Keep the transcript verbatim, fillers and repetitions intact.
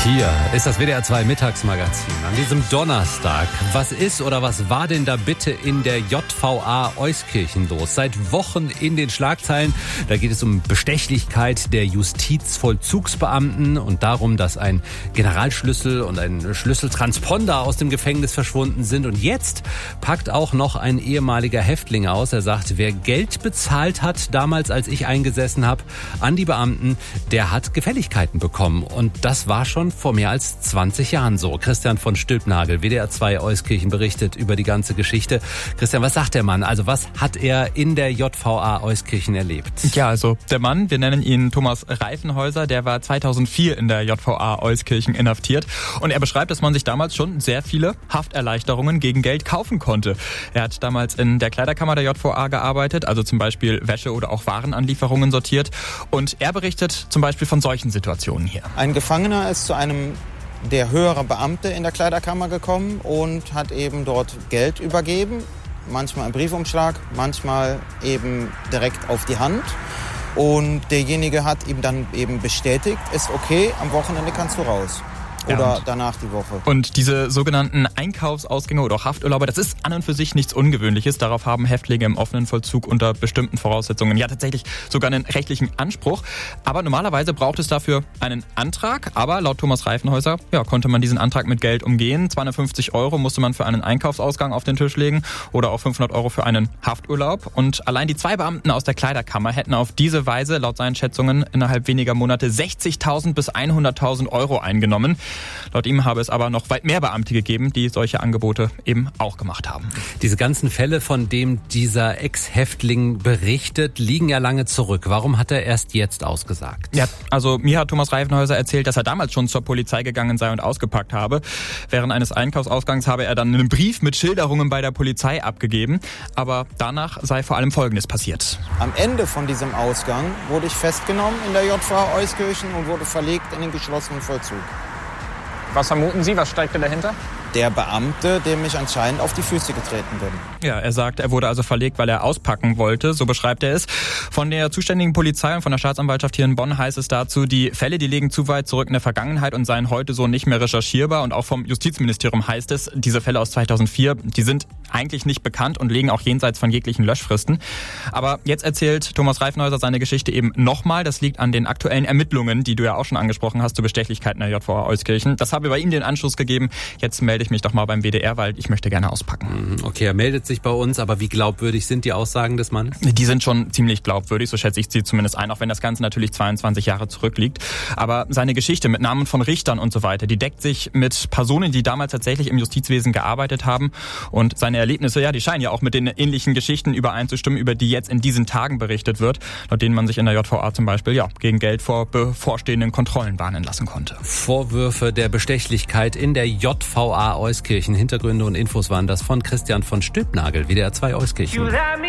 Hier ist das W D R zwei Mittagsmagazin an diesem Donnerstag. Was ist oder was war denn da bitte in der J V A Euskirchen los? Seit Wochen in den Schlagzeilen. Da geht es um Bestechlichkeit der Justizvollzugsbeamten und darum, dass ein Generalschlüssel und ein Schlüsseltransponder aus dem Gefängnis verschwunden sind. Und jetzt packt auch noch ein ehemaliger Häftling aus. Er sagt, wer Geld bezahlt hat, damals als ich eingesessen habe, an die Beamten, der hat Gefälligkeiten bekommen. Und das war schon vor mehr als zwanzig Jahren so. Christian von Stülpnagel, W D R zwei Euskirchen, berichtet über die ganze Geschichte. Christian, was sagt der Mann? Also was hat er in der J V A Euskirchen erlebt? Ja, also der Mann, wir nennen ihn Thomas Reifenhäuser, der war zweitausendvier in der J V A Euskirchen inhaftiert. Und er beschreibt, dass man sich damals schon sehr viele Hafterleichterungen gegen Geld kaufen konnte. Er hat damals in der Kleiderkammer der J V A gearbeitet, also zum Beispiel Wäsche oder auch Warenanlieferungen sortiert. Und er berichtet zum Beispiel von solchen Situationen hier. Ein Gefangener ist zu einem der höhere Beamte in der Kleiderkammer gekommen und hat eben dort Geld übergeben. Manchmal im Briefumschlag, manchmal eben direkt auf die Hand. Und derjenige hat ihm dann eben bestätigt, ist okay, am Wochenende kannst du raus. Oder ja, danach die Woche. Und diese sogenannten Einkaufsausgänge oder auch Hafturlaube, das ist an und für sich nichts Ungewöhnliches. Darauf haben Häftlinge im offenen Vollzug unter bestimmten Voraussetzungen ja tatsächlich sogar einen rechtlichen Anspruch. Aber normalerweise braucht es dafür einen Antrag. Aber laut Thomas Reifenhäuser ja, konnte man diesen Antrag mit Geld umgehen. zweihundertfünfzig Euro musste man für einen Einkaufsausgang auf den Tisch legen oder auch fünfhundert Euro für einen Hafturlaub. Und allein die zwei Beamten aus der Kleiderkammer hätten auf diese Weise laut seinen Schätzungen innerhalb weniger Monate sechzigtausend bis hunderttausend Euro eingenommen. Laut ihm habe es aber noch weit mehr Beamte gegeben, die solche Angebote eben auch gemacht haben. Diese ganzen Fälle, von denen dieser Ex-Häftling berichtet, liegen ja lange zurück. Warum hat er erst jetzt ausgesagt? Ja, also mir hat Thomas Reifenhäuser erzählt, dass er damals schon zur Polizei gegangen sei und ausgepackt habe. Während eines Einkaufsausgangs habe er dann einen Brief mit Schilderungen bei der Polizei abgegeben. Aber danach sei vor allem Folgendes passiert. Am Ende von diesem Ausgang wurde ich festgenommen in der J V A Euskirchen und wurde verlegt in den geschlossenen Vollzug. Was vermuten Sie? Was steckte dahinter? Der Beamte, dem ich anscheinend auf die Füße getreten bin. Ja, er sagt, er wurde also verlegt, weil er auspacken wollte. So beschreibt er es. Von der zuständigen Polizei und von der Staatsanwaltschaft hier in Bonn heißt es dazu, die Fälle, die liegen zu weit zurück in der Vergangenheit und seien heute so nicht mehr recherchierbar. Und auch vom Justizministerium heißt es, diese Fälle aus zweitausendvier, die sind eigentlich nicht bekannt und liegen auch jenseits von jeglichen Löschfristen. Aber jetzt erzählt Thomas Reifenhäuser seine Geschichte eben nochmal. Das liegt an den aktuellen Ermittlungen, die du ja auch schon angesprochen hast, zur Bestechlichkeit in der J V A Euskirchen. Das habe bei ihm den Anschluss gegeben. Jetzt melde ich mich doch mal beim W D R, weil ich möchte gerne auspacken. Okay, er meldet sich bei uns, aber wie glaubwürdig sind die Aussagen des Mannes? Die sind schon ziemlich glaubwürdig, so schätze ich sie zumindest ein, auch wenn das Ganze natürlich zweiundzwanzig Jahre zurückliegt. Aber seine Geschichte mit Namen von Richtern und so weiter, die deckt sich mit Personen, die damals tatsächlich im Justizwesen gearbeitet haben. Und seine Erlebnisse, ja, die scheinen ja auch mit den ähnlichen Geschichten übereinzustimmen, über die jetzt in diesen Tagen berichtet wird, laut denen man sich in der J V A zum Beispiel ja gegen Geld vor bevorstehenden Kontrollen warnen lassen konnte. Vorwürfe der Bestechlichkeit in der J V A Euskirchen. Hintergründe und Infos waren das von Christian von Stülpnagel, W D R zwei Euskirchen.